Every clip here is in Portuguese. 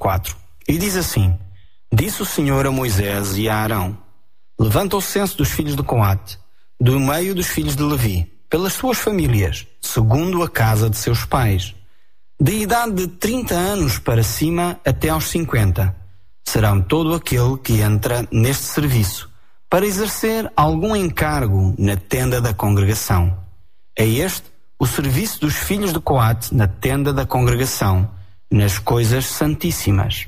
24. E diz assim: Disse o Senhor a Moisés e a Arão: Levanta o censo dos filhos de Coate, do meio dos filhos de Levi, pelas suas famílias, segundo a casa de seus pais, de idade de 30 anos para cima até aos 50. Serão todo aquele que entra neste serviço, para exercer algum encargo na tenda da congregação. É este o serviço dos filhos de Coate na tenda da congregação, nas coisas santíssimas.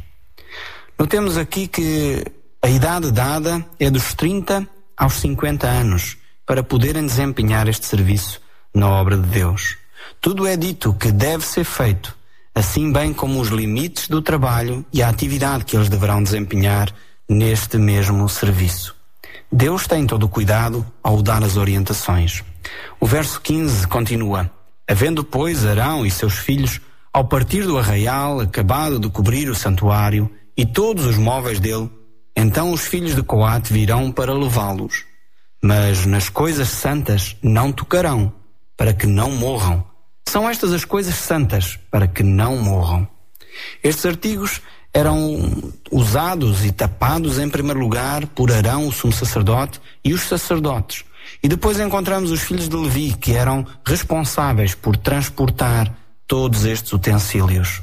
Notemos aqui que a idade dada é dos 30 aos 50 anos, para poderem desempenhar este serviço na obra de Deus. Tudo é dito que deve ser feito, assim bem como os limites do trabalho e a atividade que eles deverão desempenhar neste mesmo serviço. Deus tem todo o cuidado ao dar as orientações. O verso 15 continua: Havendo, pois, Arão e seus filhos, ao partir do arraial, acabado de cobrir o santuário e todos os móveis dele, então os filhos de Coate virão para levá-los. Mas nas coisas santas não tocarão, para que não morram. São estas as coisas santas, para que não morram. Estes artigos eram usados e tapados em primeiro lugar por Arão, o sumo sacerdote, e os sacerdotes. E depois encontramos os filhos de Levi, que eram responsáveis por transportar todos estes utensílios.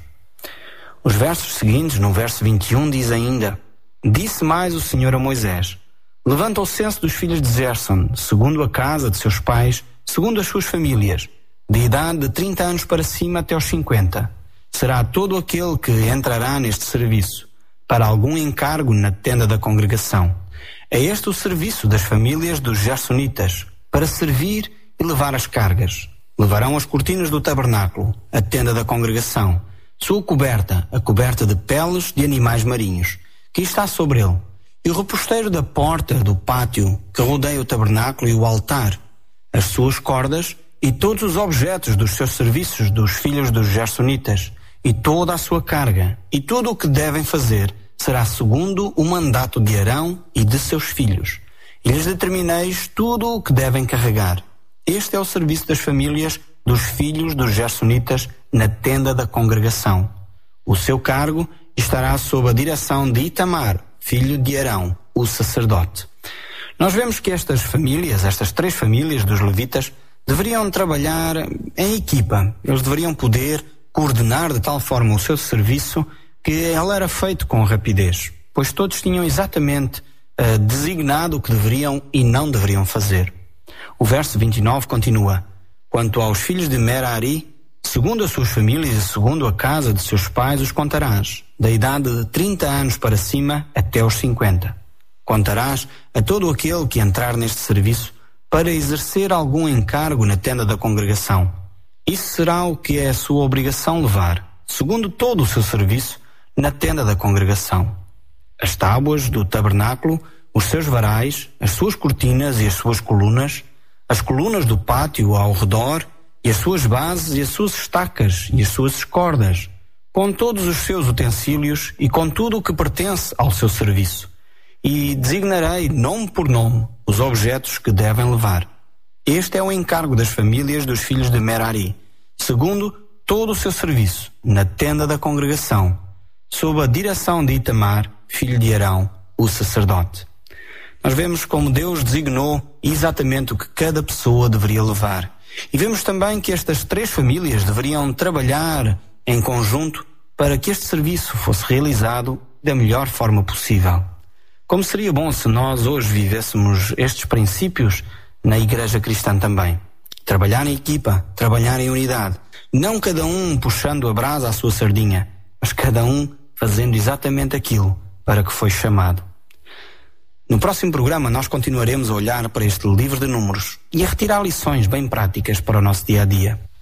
Os versos seguintes, no verso 21, diz ainda: Disse mais o Senhor a Moisés: Levanta o censo dos filhos de Gerson, segundo a casa de seus pais, segundo as suas famílias, de idade de 30 anos para cima até aos 50. Será todo aquele que entrará neste serviço, para algum encargo na tenda da congregação. É este o serviço das famílias dos Gersonitas, para servir e levar as cargas. Levarão as cortinas do tabernáculo, a tenda da congregação, sua coberta, a coberta de peles de animais marinhos, que está sobre ele, e o reposteiro da porta do pátio que rodeia o tabernáculo e o altar, as suas cordas e todos os objetos dos seus serviços dos filhos dos Gersonitas, e toda a sua carga, e tudo o que devem fazer será segundo o mandato de Arão e de seus filhos. E lhes determineis tudo o que devem carregar. Este é o serviço das famílias dos filhos dos Gersonitas na tenda da congregação. O seu cargo estará sob a direção de Itamar, filho de Arão, o sacerdote. Nós vemos que estas famílias, estas 3 famílias dos levitas, deveriam trabalhar em equipa. Eles deveriam poder coordenar de tal forma o seu serviço que ele era feito com rapidez, pois todos tinham exatamente designado o que deveriam e não deveriam fazer. O verso 29 continua: Quanto aos filhos de Merari, segundo as suas famílias e segundo a casa de seus pais, os contarás, da idade de 30 anos para cima até aos 50. Contarás a todo aquele que entrar neste serviço para exercer algum encargo na tenda da congregação. Isso será o que é a sua obrigação levar, segundo todo o seu serviço, na tenda da congregação: as tábuas do tabernáculo, os seus varais, as suas cortinas e as suas colunas, as colunas do pátio ao redor, e as suas bases e as suas estacas e as suas cordas, com todos os seus utensílios e com tudo o que pertence ao seu serviço. E designarei, nome por nome, os objetos que devem levar. Este é o encargo das famílias dos filhos de Merari, segundo todo o seu serviço, na tenda da congregação, sob a direção de Itamar, filho de Arão, o sacerdote. Nós vemos como Deus designou exatamente o que cada pessoa deveria levar. E vemos também que estas 3 famílias deveriam trabalhar em conjunto para que este serviço fosse realizado da melhor forma possível. Como seria bom se nós hoje vivêssemos estes princípios na Igreja Cristã também. Trabalhar em equipa, trabalhar em unidade. Não cada um puxando a brasa à sua sardinha, mas cada um fazendo exatamente aquilo para que foi chamado. No próximo programa nós continuaremos a olhar para este livro de Números e a retirar lições bem práticas para o nosso dia a dia.